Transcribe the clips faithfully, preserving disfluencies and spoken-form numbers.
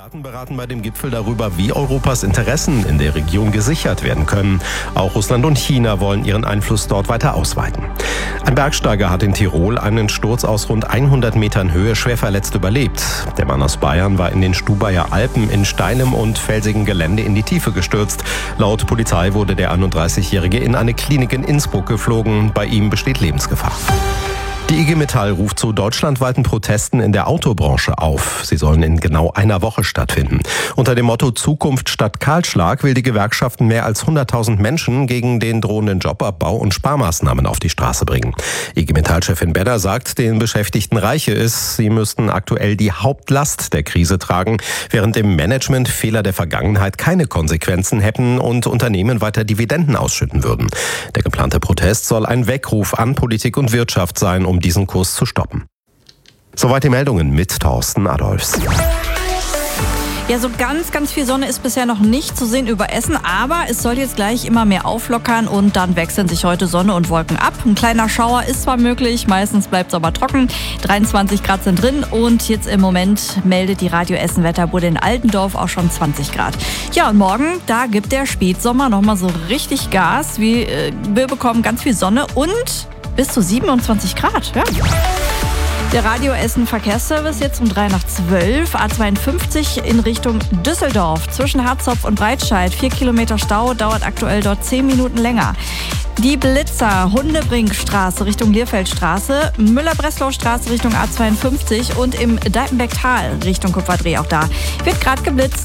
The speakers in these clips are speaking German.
Staaten beraten bei dem Gipfel darüber, wie Europas Interessen in der Region gesichert werden können. Auch Russland und China wollen ihren Einfluss dort weiter ausweiten. Ein Bergsteiger hat in Tirol einen Sturz aus rund hundert Metern Höhe schwer verletzt überlebt. Der Mann aus Bayern war in den Stubaier Alpen in steilem und felsigem Gelände in die Tiefe gestürzt. Laut Polizei wurde der einunddreißigjährige in eine Klinik in Innsbruck geflogen. Bei ihm besteht Lebensgefahr. Die I G Metall ruft zu deutschlandweiten Protesten in der Autobranche auf. Sie sollen in genau einer Woche stattfinden. Unter dem Motto Zukunft statt Kahlschlag will die Gewerkschaften mehr als hunderttausend Menschen gegen den drohenden Jobabbau und Sparmaßnahmen auf die Straße bringen. I G Metall-Chefin Bedder sagt, den Beschäftigten reiche es. Sie müssten aktuell die Hauptlast der Krise tragen, während im Management Fehler der Vergangenheit keine Konsequenzen hätten und Unternehmen weiter Dividenden ausschütten würden. Der geplante Protest soll ein Weckruf an Politik und Wirtschaft sein, um diesen Kurs zu stoppen. Soweit die Meldungen mit Thorsten Adolfs. Ja, so ganz, ganz viel Sonne ist bisher noch nicht zu sehen über Essen, aber es soll jetzt gleich immer mehr auflockern und dann wechseln sich heute Sonne und Wolken ab. Ein kleiner Schauer ist zwar möglich, meistens bleibt es aber trocken. dreiundzwanzig Grad sind drin und jetzt im Moment meldet die Radio Essen Wetterbude in Altendorf auch schon zwanzig Grad. Ja, und morgen, da gibt der Spätsommer nochmal so richtig Gas. Wir, äh, wir bekommen ganz viel Sonne und bis zu siebenundzwanzig Grad. Ja. Der Radio Essen Verkehrsservice jetzt um drei nach zwölf. A zweiundfünfzig in Richtung Düsseldorf. Zwischen Harzopf und Breitscheid. Vier Kilometer Stau, dauert aktuell dort zehn Minuten länger. Die Blitzer, Hundebrinkstraße Richtung Lierfeldstraße. Müller-Breslau-Straße Richtung A zweiundfünfzig. Und im Deitenbecktal Richtung Kupferdreh auch da. Wird gerade geblitzt.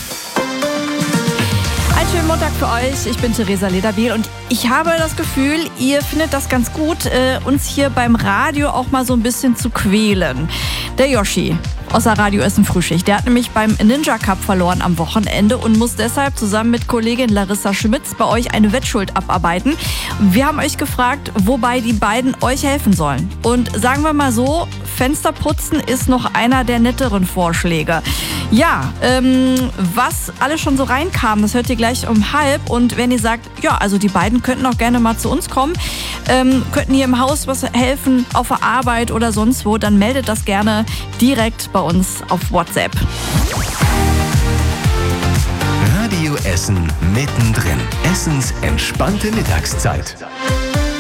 Einen schönen Montag für euch. Ich bin Theresa Lederbiel und ich habe das Gefühl, ihr findet das ganz gut, äh, uns hier beim Radio auch mal so ein bisschen zu quälen. Der Yoshi aus der Radio Essen Frühschicht, der hat nämlich beim Ninja Cup verloren am Wochenende und muss deshalb zusammen mit Kollegin Larissa Schmitz bei euch eine Wettschuld abarbeiten. Wir haben euch gefragt, wobei die beiden euch helfen sollen. Und sagen wir mal so, Fensterputzen ist noch einer der netteren Vorschläge. Ja, ähm, was alles schon so reinkam, das hört ihr gleich um halb. Und wenn ihr sagt, ja, also die beiden könnten auch gerne mal zu uns kommen, ähm, könnten hier im Haus was helfen, auf der Arbeit oder sonst wo, dann meldet das gerne direkt bei uns auf WhatsApp. Radio Essen mittendrin. Essens entspannte Mittagszeit.